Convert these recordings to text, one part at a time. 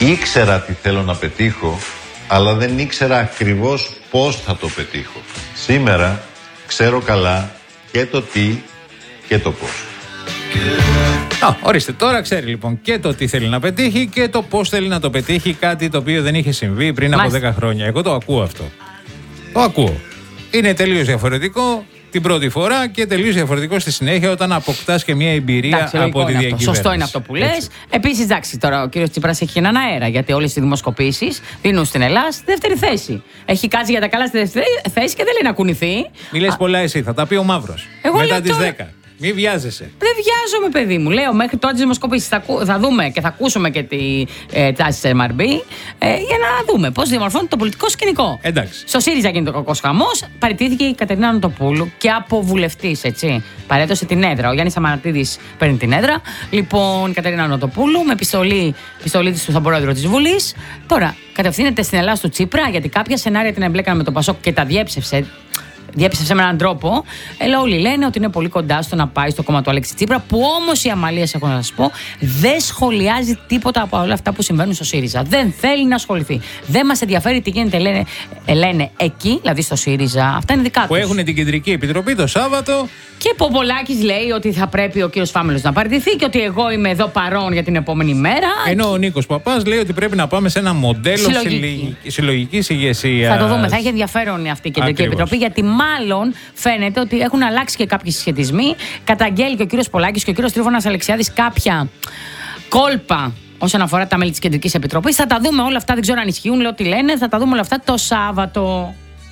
Ήξερα τι θέλω να πετύχω, αλλά δεν ήξερα ακριβώς πώς θα το πετύχω. Σήμερα ξέρω καλά και το τι και το πώς. Ορίστε, τώρα ξέρει λοιπόν και το τι θέλει να πετύχει και το πώς θέλει να το πετύχει, κάτι το οποίο δεν είχε συμβεί πριν από 10 χρόνια. Εγώ το ακούω αυτό. Το ακούω. Είναι τελείως διαφορετικό την πρώτη φορά και τελείως διαφορετικό στη συνέχεια όταν αποκτάς και μια εμπειρία από τη διακυβέρνηση. Σωστό είναι αυτό που λες. Επίσης, εντάξει, τώρα ο κύριος Τσίπρας έχει έναν αέρα, γιατί όλες οι δημοσκοπήσεις δίνουν στην Ελλάδα στη δεύτερη θέση. Έχει κάτσει για τα καλά στη δεύτερη θέση και δεν λέει να κουνηθεί. Μη λες πολλά εσύ, θα τα πει ο Μαύρος. Μετά τις 10. Μη βιάζεσαι. Δεν βιάζομαι, παιδί μου. Λέω μέχρι τώρα τις δημοσκοπήσεις θα δούμε και θα ακούσουμε και τη τάση της MRB για να δούμε πώς διαμορφώνεται το πολιτικό σκηνικό. Εντάξει. Στο ΣΥΡΙΖΑ γίνεται ο κακός χαμός. Παραιτήθηκε η Κατερίνα Νοτοπούλου και από βουλευτής, έτσι. Παρέδωσε την έδρα. Ο Γιάννης Αμανατίδης παίρνει την έδρα. Λοιπόν, η Κατερίνα Νοτοπούλου με επιστολή της στον πρόεδρο της Βουλής. Τώρα κατευθύνεται στην Ελλάδα του Τσίπρα, γιατί κάποια σενάρια την εμπλέκανε με τον Πασόκ και τα διέψευσε. Διέψευσε με έναν τρόπο. Όλοι λένε ότι είναι πολύ κοντά στο να πάει στο κόμμα του Αλέξη Τσίπρα, που όμως η Αμαλίας, έχω να σας πω, δεν σχολιάζει τίποτα από όλα αυτά που συμβαίνουν στο ΣΥΡΙΖΑ. Δεν θέλει να ασχοληθεί. Δεν μας ενδιαφέρει τι γίνεται, λένε εκεί, δηλαδή στο ΣΥΡΙΖΑ. Αυτά είναι δικά τους. Που έχουν την Κεντρική Επιτροπή το Σάββατο. Και Ποπολάκης λέει ότι θα πρέπει ο κύριος Φάμελος να παραιτηθεί και ότι εγώ είμαι εδώ παρόν για την επόμενη μέρα. Ενώ ο Νίκος Παπάς λέει ότι πρέπει να πάμε σε ένα μοντέλο συλλογικής ηγεσίας. Θα το δούμε. Θα έχει ενδιαφέρον αυτή η Κεντρική Επιτροπή, γιατί μάλλον φαίνεται ότι έχουν αλλάξει και κάποιοι συσχετισμοί. Καταγγέλει και ο κύριος Πολάκης και ο κύριος Τρίφωνας Αλεξιάδης κάποια κόλπα όσον αφορά τα μέλη της Κεντρικής Επιτροπής. Θα τα δούμε όλα αυτά. Δεν ξέρω αν ισχύουν, λέω τι λένε. Θα τα δούμε όλα αυτά το Σάββατο.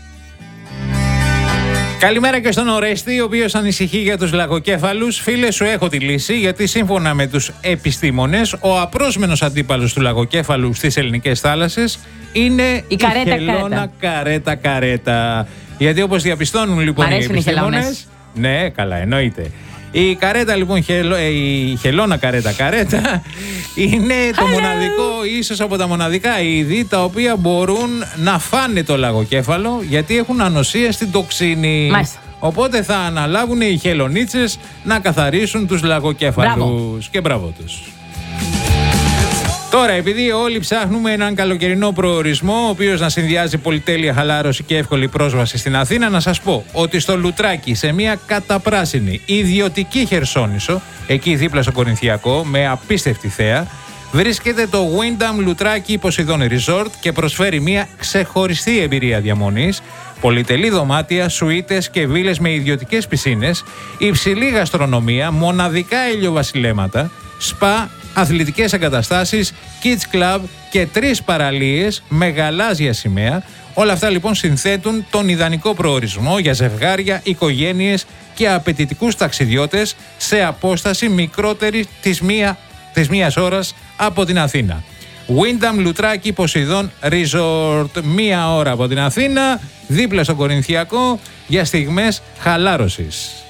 Καλημέρα και στον Ορέστη, ο οποίος ανησυχεί για τους λαγοκέφαλους. Φίλε, σου έχω τη λύση, γιατί σύμφωνα με τους επιστήμονες, ο απρόσμενος αντίπαλος του λαγοκέφαλου στις ελληνικές θάλασσες είναι η χελώνα καρέτα. Γιατί όπως διαπιστώνουν λοιπόν οι επιστήμονες. Ναι, καλά, εννοείται. Η καρέτα λοιπόν, η χελώνα καρέτα είναι το μοναδικό, ίσως από τα μοναδικά είδη τα οποία μπορούν να φάνε το λαγοκέφαλο, γιατί έχουν ανοσία στην τοξίνη. Μάλιστα. Οπότε θα αναλάβουν οι χελωνίτσες να καθαρίσουν τους λαγοκέφαλους. Και μπράβο τους. Τώρα, επειδή όλοι ψάχνουμε έναν καλοκαιρινό προορισμό, ο οποίος να συνδυάζει πολυτέλεια, χαλάρωση και εύκολη πρόσβαση στην Αθήνα, να σας πω ότι στο Λουτράκι, σε μια καταπράσινη ιδιωτική χερσόνησο, εκεί δίπλα στο Κορινθιακό, με απίστευτη θέα, βρίσκεται το Wyndham Λουτράκι Poseidon Resort και προσφέρει μια ξεχωριστή εμπειρία διαμονής, πολυτελή δωμάτια, σουίτες και βίλες με ιδιωτικές πισίνες, υψηλή γαστρονομία, μοναδικά ηλιοβασιλέματα, σπα, αθλητικές εγκαταστάσεις, kids club και 3 παραλίες με γαλάζια σημαία. Όλα αυτά λοιπόν συνθέτουν τον ιδανικό προορισμό για ζευγάρια, οικογένειες και απαιτητικούς ταξιδιώτες σε απόσταση μικρότερη της μίας ώρας από την Αθήνα. Wyndham Λουτράκι Poseidon Resort, 1 ώρα από την Αθήνα, δίπλα στο Κορινθιακό, για στιγμές χαλάρωσης.